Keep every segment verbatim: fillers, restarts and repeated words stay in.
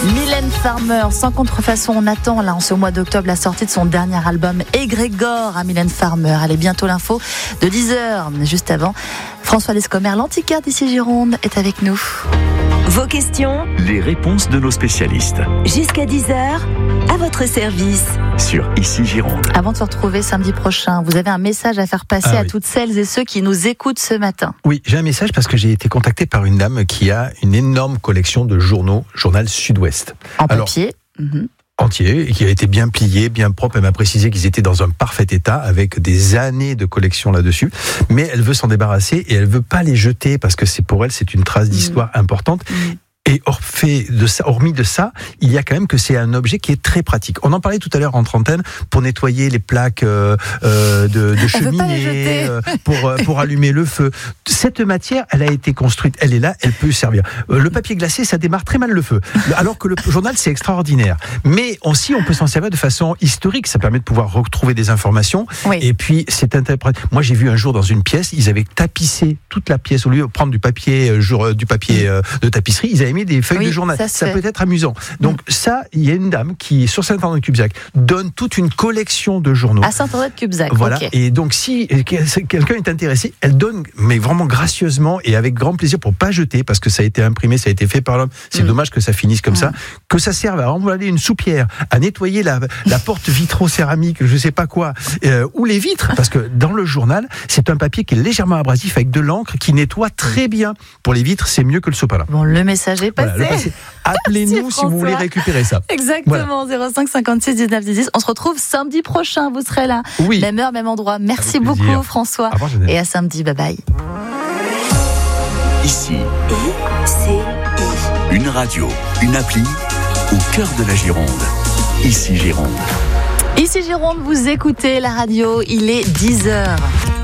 Mylène Farmer, sans contrefaçon, on attend là en ce mois d'octobre la sortie de son dernier album Égrégore à Mylène Farmer. Allez, bientôt l'info de dix heures. Juste avant, François Lescomer, l'antiquaire d'ici Gironde, est avec nous. Vos questions, les réponses de nos spécialistes. Jusqu'à dix heures, à votre service. Sur Ici Gironde. Avant de se retrouver samedi prochain, vous avez un message à faire passer ah, à oui. toutes celles et ceux qui nous écoutent ce matin. Oui, j'ai un message parce que j'ai été contacté par une dame qui a une énorme collection de journaux, Journal Sud-Ouest. En papier. Alors, mm-hmm. entier, et qui a été bien plié, bien propre. Elle m'a précisé qu'ils étaient dans un parfait état, avec des années de collection là-dessus. Mais elle veut s'en débarrasser et elle veut pas les jeter parce que c'est pour elle, c'est une trace d'histoire mmh. importante. Mmh. Et hors fait de ça, hormis de ça, il y a quand même que c'est un objet qui est très pratique. On en parlait tout à l'heure en trentaine pour nettoyer les plaques euh, euh, de, de cheminée, euh, pour euh, pour allumer le feu. Cette matière, elle a été construite, elle est là, elle peut servir. Euh, le papier glacé, ça démarre très mal le feu, alors que le journal, c'est extraordinaire. Mais aussi, on peut s'en servir de façon historique. Ça permet de pouvoir retrouver des informations. Oui. Et puis, c'est interprété. Moi, j'ai vu un jour dans une pièce, ils avaient tapissé toute la pièce au lieu de prendre du papier, euh, du papier euh, de tapisserie. Ils avaient des feuilles oui, de journal, ça, ça peut être amusant. Donc mmh. ça, il y a une dame qui, sur Saint-André-de-Cubzac, donne toute une collection de journaux. À Saint-André-de-Cubzac, voilà. Okay. Et donc si quelqu'un est intéressé, elle donne, mais vraiment gracieusement et avec grand plaisir pour pas jeter, parce que ça a été imprimé, ça a été fait par l'homme. C'est mmh. dommage que ça finisse comme mmh. ça. Que ça serve à emballer une soupière, à nettoyer la, la porte vitro-céramique, je sais pas quoi, euh, ou les vitres, parce que dans le journal, c'est un papier qui est légèrement abrasif avec de l'encre qui nettoie très bien. Pour les vitres, c'est mieux que le sopalin. Bon, le message est passé. Voilà, appelez-nous si vous voulez récupérer ça. Exactement, voilà. zéro cinq cinquante-six dix-neuf dix. On se retrouve samedi prochain, vous serez là. Oui. Même heure, même endroit. Merci beaucoup François. Avant, et à samedi, bye bye. Ici, I C I. Une radio, une appli au cœur de la Gironde. Ici Gironde. Ici Gironde, vous écoutez la radio, il est dix heures.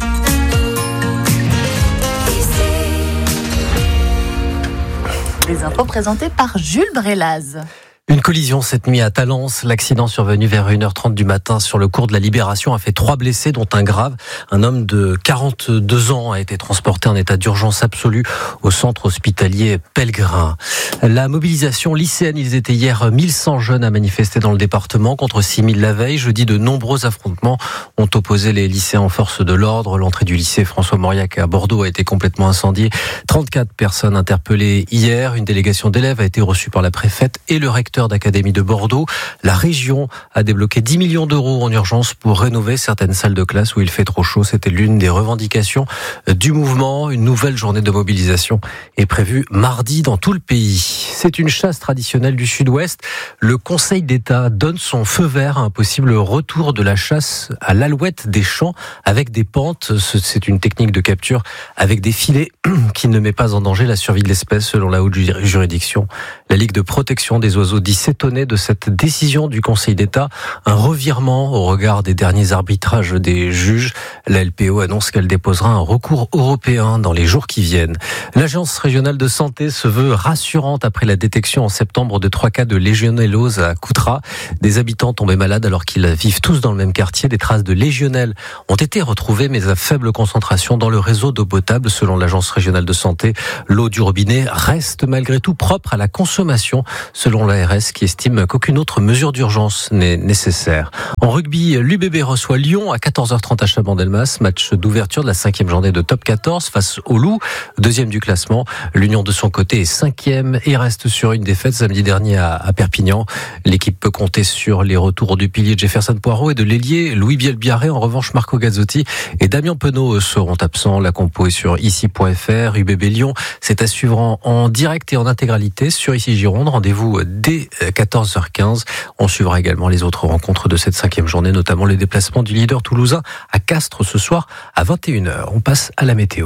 Les infos présentées par Jules Brélaz. Une collision cette nuit à Talence. L'accident survenu vers une heure trente du matin sur le cours de la Libération a fait trois blessés, dont un grave. Un homme de quarante-deux ans a été transporté en état d'urgence absolue au centre hospitalier Pellegrin. La mobilisation lycéenne, ils étaient hier mille cent jeunes à manifester dans le département contre six mille la veille. Jeudi, de nombreux affrontements ont opposé les lycéens aux forces de l'ordre. L'entrée du lycée François Mauriac à Bordeaux a été complètement incendiée. trente-quatre personnes interpellées hier. Une délégation d'élèves a été reçue par la préfète et le recteur d'académie de Bordeaux. La région a débloqué dix millions d'euros en urgence pour rénover certaines salles de classe où il fait trop chaud. C'était l'une des revendications du mouvement. Une nouvelle journée de mobilisation est prévue mardi dans tout le pays. C'est une chasse traditionnelle du Sud-Ouest. Le Conseil d'État donne son feu vert à un possible retour de la chasse à l'alouette des champs avec des pentes. C'est une technique de capture avec des filets qui ne met pas en danger la survie de l'espèce selon la haute juridiction. La Ligue de protection des oiseaux dit s'étonner de cette décision du Conseil d'État. Un revirement au regard des derniers arbitrages des juges. La L P O annonce qu'elle déposera un recours européen dans les jours qui viennent. L'Agence régionale de santé se veut rassurante après la détection en septembre de trois cas de légionellose à Coutras. Des habitants tombés malades alors qu'ils vivent tous dans le même quartier. Des traces de légionelle ont été retrouvées mais à faible concentration dans le réseau d'eau potable. Selon l'Agence régionale de santé, l'eau du robinet reste malgré tout propre à la consommation selon l'A R S qui estime qu'aucune autre mesure d'urgence n'est nécessaire. En rugby, l'U B B reçoit Lyon à quatorze heures trente à Chabandelmas, match d'ouverture de la cinquième journée de top quatorze face au Loup, deuxième du classement. L'Union de son côté est cinquième et reste sur une défaite samedi dernier à, à Perpignan. L'équipe peut compter sur les retours du pilier Jefferson Poirot et de l'ailier Louis Bielbiarré. En revanche, Marco Gazzotti et Damien Penaud seront absents. La compo est sur ici point f r. U B B Lyon, c'est à suivre en, en direct et en intégralité sur Ici Gironde. Rendez-vous dès quatorze heures quinze. On suivra également les autres rencontres de cette cinquième journée, notamment les déplacements du leader toulousain à Castres ce soir à vingt et une heures. On passe à la météo.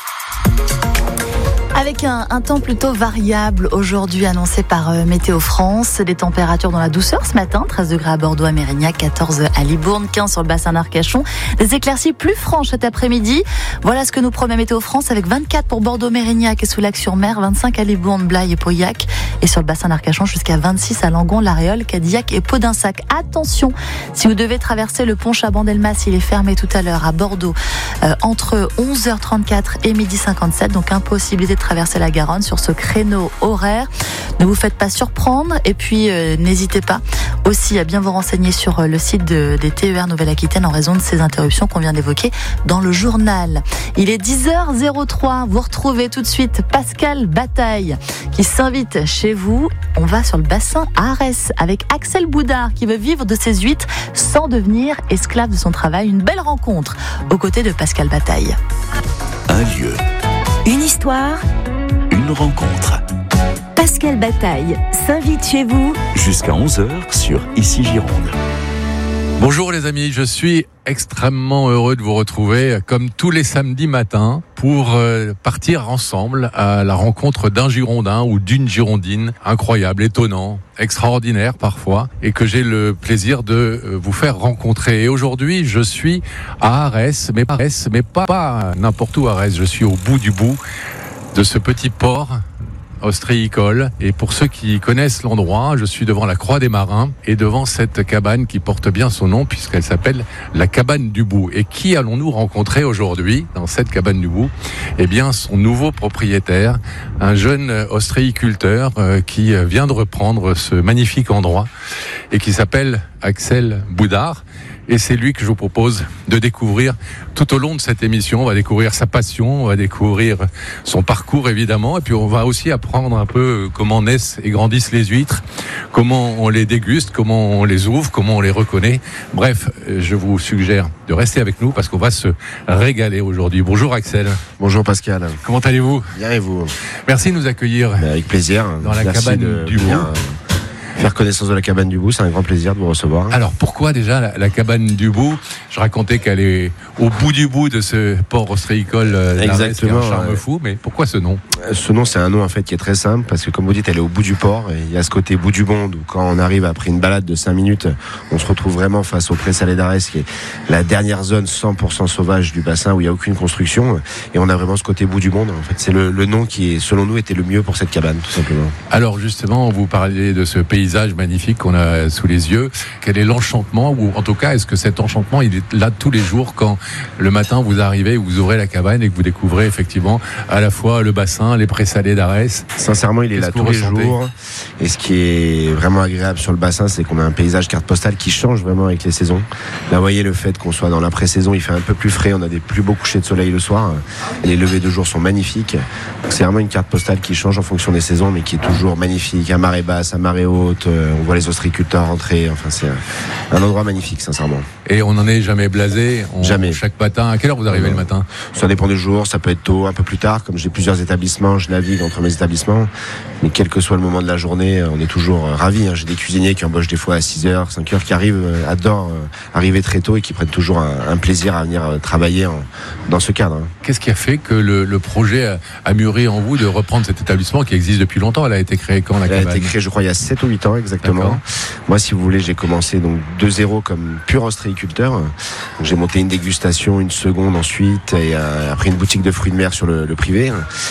Avec un, un temps plutôt variable aujourd'hui annoncé par euh, Météo France. Des températures dans la douceur ce matin, treize degrés à Bordeaux, à Mérignac, quatorze à Libourne, quinze sur le bassin d'Arcachon. Des éclaircies plus franches cet après-midi. Voilà ce que nous promet Météo France avec vingt-quatre pour Bordeaux, Mérignac et Soulac-sur-Mer, vingt-cinq à Libourne, Blaye et Pauillac. Et sur le bassin d'Arcachon jusqu'à vingt-six à Langon, L'Aréole, Cadillac et Podinsac. Attention, si vous devez traverser le pont Chabandelmas, il est fermé tout à l'heure à Bordeaux euh, entre onze heures trente-quatre et midi cinquante-sept. Donc impossibilité de traverser traverser la Garonne sur ce créneau horaire. Ne vous faites pas surprendre et puis euh, n'hésitez pas aussi à bien vous renseigner sur le site de, des T E R Nouvelle-Aquitaine en raison de ces interruptions qu'on vient d'évoquer dans le journal. Il est dix heures zéro trois. Vous retrouvez tout de suite Pascal Bataille qui s'invite chez vous. On va sur le bassin à Arès avec Axel Boudard qui veut vivre de ses huîtres sans devenir esclave de son travail. Une belle rencontre aux côtés de Pascal Bataille. Un lieu, Une histoire, une rencontre. Pascal Bataille s'invite chez vous. Jusqu'à onze heures sur Ici Gironde. Bonjour les amis, je suis extrêmement heureux de vous retrouver comme tous les samedis matins pour euh, partir ensemble à la rencontre d'un Girondin ou d'une Girondine incroyable, étonnant, extraordinaire parfois et que j'ai le plaisir de euh, vous faire rencontrer. Et aujourd'hui, je suis à Arès, mais pas, Arès, mais pas, pas n'importe où à Arès, je suis au bout du bout de ce petit port ostréicole. Et pour ceux qui connaissent l'endroit, je suis devant la Croix des Marins et devant cette cabane qui porte bien son nom puisqu'elle s'appelle la cabane du Bout. Et qui allons-nous rencontrer aujourd'hui dans cette cabane du Bout ? Eh bien, son nouveau propriétaire, un jeune ostréiculteur euh, qui vient de reprendre ce magnifique endroit et qui s'appelle Axel Boudard. Et c'est lui que je vous propose de découvrir tout au long de cette émission. On va découvrir sa passion, on va découvrir son parcours évidemment, et puis on va aussi apprendre un peu comment naissent et grandissent les huîtres, comment on les déguste, comment on les ouvre, comment on les reconnaît. Bref, je vous suggère de rester avec nous parce qu'on va se régaler aujourd'hui. Bonjour Axel. Bonjour Pascal. Comment allez-vous ? Bien et vous ? Merci de nous accueillir. Mais avec plaisir. Dans la Merci cabane de du Bout. venir faire connaissance de la cabane du Bout, c'est un grand plaisir de vous recevoir. Alors pourquoi déjà la, la cabane du Bout ? Je racontais qu'elle est au bout du bout de ce port ostréicole d'Arès, qui a un charme ouais. fou, mais pourquoi ce nom ? Ce nom, c'est un nom en fait qui est très simple parce que comme vous dites, elle est au bout du port et il y a ce côté bout du monde où quand on arrive après une balade de cinq minutes, on se retrouve vraiment face au pré-salé d'Arès qui est la dernière zone cent pour cent sauvage du bassin où il n'y a aucune construction et on a vraiment ce côté bout du monde. En fait, c'est le, le nom qui est, selon nous, était le mieux pour cette cabane, tout simplement. Alors justement, vous parliez de ce paysage magnifique qu'on a sous les yeux. Quel est l'enchantement, ou en tout cas, est-ce que cet enchantement, il est là tous les jours quand le matin vous arrivez, vous ouvrez la cabane et que vous découvrez effectivement à la fois le bassin, les présalés d'Arès ? Sincèrement, il est là Qu'est-ce que tous vous les ressentez ? jours. Et ce qui est vraiment agréable sur le bassin, c'est qu'on a un paysage carte postale qui change vraiment avec les saisons. Là, vous voyez le fait qu'on soit dans la pré-saison, il fait un peu plus frais, on a des plus beaux couchers de soleil le soir. Les levées de jour sont magnifiques. Donc, c'est vraiment une carte postale qui change en fonction des saisons, mais qui est toujours magnifique. À marée basse, à marée haute, on voit les ostréiculteurs rentrer. Enfin, c'est un endroit magnifique, sincèrement. Et on n'en est jamais blasé. On, Jamais. Chaque matin. À quelle heure vous arrivez Euh, le matin ? Ça dépend des jours, ça peut être tôt, un peu plus tard. Comme j'ai plusieurs établissements, je navigue entre mes établissements. Mais quel que soit le moment de la journée, on est toujours ravis. J'ai des cuisiniers qui embauchent des fois à six heures, cinq heures, qui arrivent, adorent arriver très tôt et qui prennent toujours un, un plaisir à venir travailler en, dans ce cadre. Qu'est-ce qui a fait que le, le projet a, a mûri en vous de reprendre cet établissement qui existe depuis longtemps ? Elle a été créée quand, la Elle a cabane ? été créée, je crois, il y a sept ou huit ans exactement. D'accord. Moi, si vous voulez, j'ai commencé donc de zéro comme pur ostréiculteur. Donc, j'ai monté une dégustation, une seconde ensuite, et euh, après une boutique de fruits de mer sur le, le privé.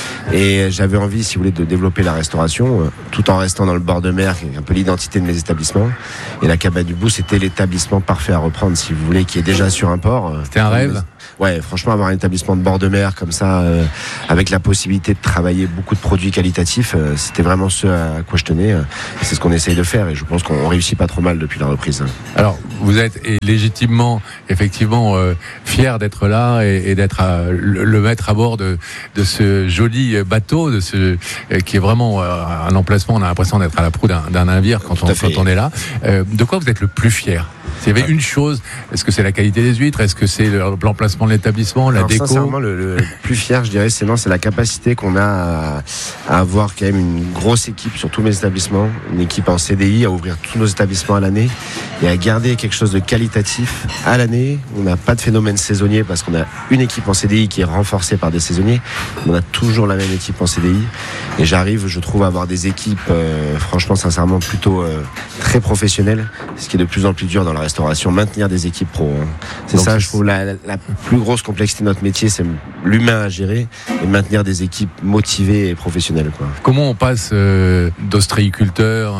Et j'avais envie, si vous voulez, de développer la restauration, euh, tout en restant dans le bord de mer, qui est un peu l'identité de mes établissements. Et la cabane du Bout, c'était l'établissement parfait à reprendre, si vous voulez, qui est déjà sur un port. C'était un rêve ? Ouais, franchement, avoir un établissement de bord de mer comme ça, euh, avec la possibilité de travailler beaucoup de produits qualitatifs, euh, c'était vraiment ce à quoi je tenais. Euh, et c'est ce qu'on essaye de faire, et je pense qu'on réussit pas trop mal depuis la reprise. Alors, vous êtes légitimement, effectivement, euh, fier d'être là et, et d'être à, le, le maître à bord de, de ce joli bateau, de ce euh, qui est vraiment euh, un emplacement. On a l'impression d'être à la proue d'un, d'un navire quand on, quand on est là. Euh, de quoi vous êtes le plus fier ? S'il y avait une chose, est-ce que c'est la qualité des huîtres ? Est-ce que c'est l'emplacement de l'établissement, la Alors, déco ? Sincèrement, le, le plus fier, je dirais, c'est non, c'est la capacité qu'on a à, à avoir quand même une grosse équipe sur tous mes établissements, une équipe en C D I, à ouvrir tous nos établissements à l'année et à garder quelque chose de qualitatif à l'année. On n'a pas de phénomène saisonnier parce qu'on a une équipe en C D I qui est renforcée par des saisonniers. On a toujours la même équipe en C D I et j'arrive, je trouve, à avoir des équipes, euh, franchement, sincèrement, plutôt euh, très professionnelles, ce qui est de plus en plus dur dans la restauration, maintenir des équipes pro. Hein. C'est Donc, ça, je trouve, la, la, la plus grosse complexité de notre métier, c'est l'humain à gérer et maintenir des équipes motivées et professionnelles, quoi. Comment on passe euh, d'ostréiculteur Ouais.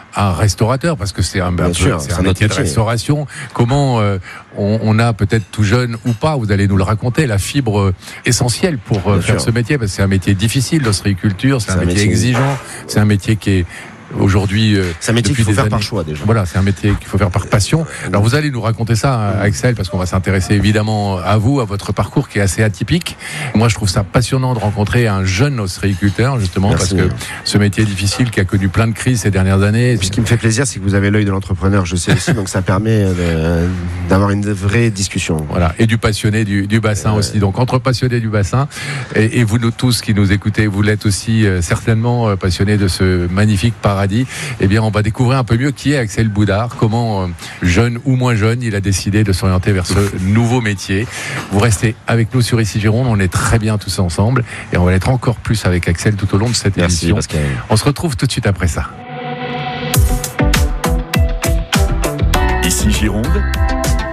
un restaurateur, parce que c'est un, un peu, sûr, c'est c'est un un métier de métier. restauration. Comment euh, on, on a peut-être tout jeune ou pas, vous allez nous le raconter, la fibre euh, essentielle pour euh, Bien faire sûr. ce métier, parce que c'est un métier difficile, l'ostréiculture, c'est un, C'est un métier, métier- exigeant, c'est un métier qui est aujourd'hui euh, C'est un métier depuis qu'il faut des faire années- par choix déjà. Voilà, c'est un métier qu'il faut faire par passion. Alors vous allez nous raconter ça, Axel, parce qu'on va s'intéresser évidemment à vous, à votre parcours qui est assez atypique. Moi, je trouve ça passionnant de rencontrer un jeune ostréiculteur, justement, Merci. parce que ce métier difficile qui a connu plein de crises ces dernières années. Et puis ce qui me fait plaisir, c'est que vous avez l'œil de l'entrepreneur, je sais aussi, donc ça permet de- d'avoir une vraie discussion. Voilà, et du passionné du, du bassin Euh, aussi. Donc entre passionnés du bassin, et, et vous nous tous qui nous écoutez, vous l'êtes aussi euh, certainement euh, passionnés de ce magnifique paradis. Eh bien, on va découvrir un peu mieux qui est Axel Boudard, comment, euh, jeune ou moins jeune, il a décidé de s'orienter vers ce nouveau métier. Vous restez avec nous sur Ici Gironde, on est très bien tous ensemble, et on va être encore plus avec Axel tout au long de cette Merci émission. Pascal. On se retrouve tout de suite après ça. Ici Gironde,